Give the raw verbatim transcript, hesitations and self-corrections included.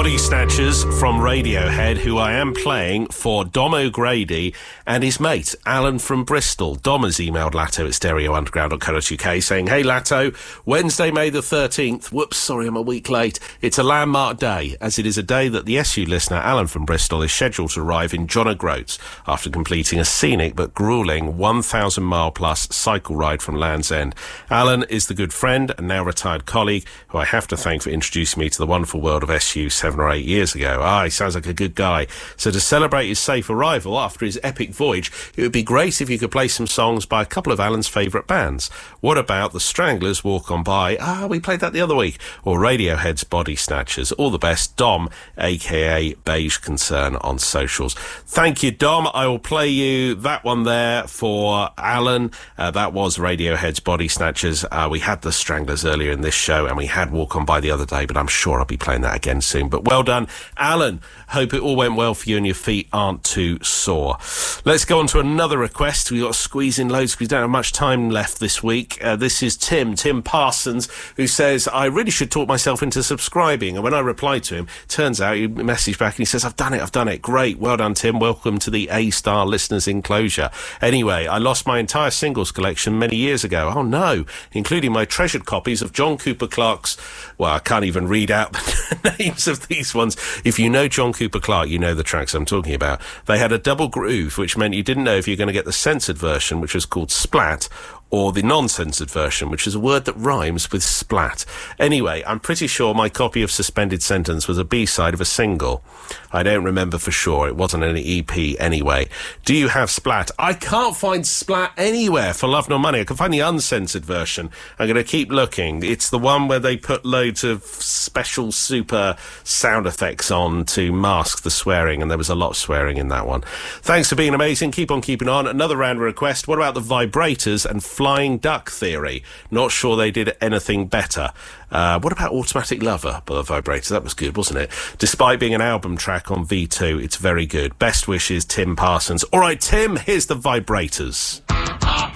Body Snatchers from Radiohead, who I am playing for Dom O'Grady and his mate, Alan from Bristol. Dom has emailed Latto at stereo underground dot co dot uk saying, "Hey Latto, Wednesday, May the thirteenth, whoops, sorry I'm a week late, it's a landmark day, as it is a day that the S U listener, Alan from Bristol, is scheduled to arrive in John O'Groats after completing a scenic but gruelling one thousand mile plus cycle ride from Land's End. Alan is the good friend and now retired colleague who I have to thank for introducing me to the wonderful world of S U seven or eight years ago. Ah, he sounds like a good guy. So to celebrate his safe arrival after his epic voyage, it would be great if you could play some songs by a couple of Alan's favourite bands. What about the Stranglers' Walk On By? Ah, we played that the other week. Or Radiohead's Body Snatchers. All the best, Dom, aka Beige Concern on socials." Thank you, Dom. I will play you that one there for Alan. Uh, that was Radiohead's Body Snatchers. Uh, we had the Stranglers earlier in this show, and we had Walk On By the other day, but I'm sure I'll be playing that again soon. But well done, Alan. Hope it all went well for you and your feet aren't too sore. Let's go on to another request. We've got to squeeze in loads because we don't have much time left this week. Uh, this is Tim, Tim Parsons, who says, "I really should talk myself into subscribing." And when I replied to him, turns out he messaged back and he says, "I've done it, I've done it." Great. Well done, Tim. Welcome to the A-Star listeners enclosure. Anyway, I lost my entire singles collection many years ago. Oh no, including my treasured copies of John Cooper Clarke's, well, I can't even read out the names of these ones. If you know John Cooper Clarke, you know the tracks I'm talking about. They had a double groove, which meant you didn't know if you're going to get the censored version, which was called Splat, or the non-censored version, which is a word that rhymes with splat. Anyway, I'm pretty sure my copy of Suspended Sentence was a B-side of a single. I don't remember for sure. It wasn't an E P anyway. Do you have Splat? I can't find Splat anywhere for love nor money. I can find the uncensored version. I'm going to keep looking. It's the one where they put loads of special super sound effects on to mask the swearing, and there was a lot of swearing in that one. Thanks for being amazing. Keep on keeping on. Another round of request. What about the Vibrators and Flying Duck Theory? Not sure they did anything better. Uh, what about Automatic Lover by the Vibrators? That was good, wasn't it? Despite being an album track on V two, it's very good. Best wishes, Tim Parsons. All right, Tim, here's the Vibrators.